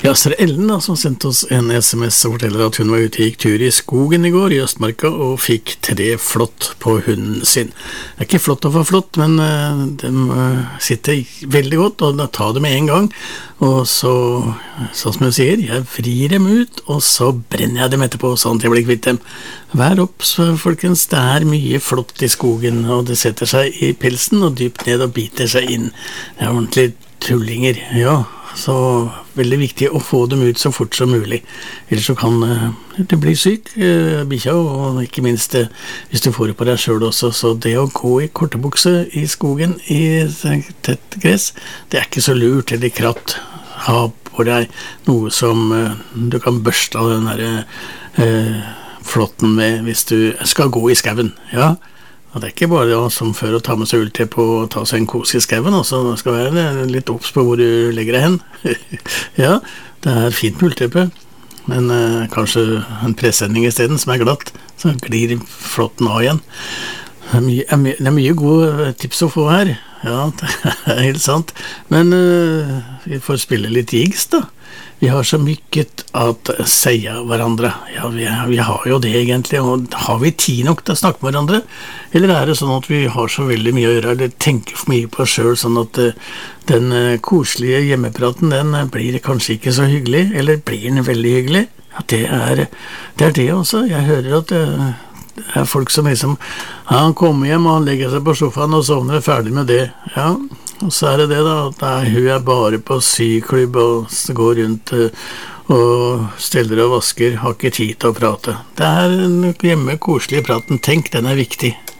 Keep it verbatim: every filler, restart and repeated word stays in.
Ja, så er det Ellen da, som sendte oss en sms og forteller at hun var ute og gikk tur i skogen i går i Østmarka og fikk tre flott på hunden sin. Det er ikke flott å få flott, men uh, de uh, sitter veldig godt, og da tar det med en gang. Og så, sånn som hun sier, jeg vrir dem ut, og så brenner jeg dem etterpå, sånn at jeg blir kvitt dem. Vær opps, folkens, det er mye flott i skogen, og det setter seg i pelsen og dypt ned og biter seg inn. Det er ordentlig tullinger, ja. Så veldig viktig å få dem ut så fort som mulig. Ellers så kan uh, du bli syk, uh, bikkja, og ikke minst uh, hvis du får det på deg selv også. Så det å gå i kortebukse i skogen i tett gress, det er ikke så lurt eller kratt. Ha på deg noe som uh, du kan børste av den der uh, flotten med hvis du skal gå i skauen, ja. Og det er ikke bare ja, som før å ta med seg ulltepp og ta seg en kos i skauen, altså det skal være litt opps på hvor du legger deg hen. Ja, det er fint med ullteppe, men eh, kanskje en presending i stedet som er glatt, så glir flotten av igjen. Det er mye, er mye, det er mye gode tips å få her, ja, det er helt sant, men eh, vi får spille litt jigs da. Vi har så mykket at seie hverandre. Ja, vi, vi har jo det egentlig, og har vi tid nok til å snakke med hverandre? Eller er det sånn at vi har så veldig mye å gjøre, eller tenker for mye på oss selv, sånn at uh, den uh, koselige hjemmepraten, den uh, blir kanskje ikke så hyggelig, eller blir den veldig hyggelig? Ja, det er det, er det også. Jeg hører at uh, det er folk som liksom, ja, han kommer hjem og han legger seg på sofaen og sovner ferdig med det, ja. Og så er det det da, at nei, hun er bare på syklubb og går rundt uh, og steller og vasker, har ikke tid til å prate. Det er en hjemme koselige praten, tenk, den er viktig.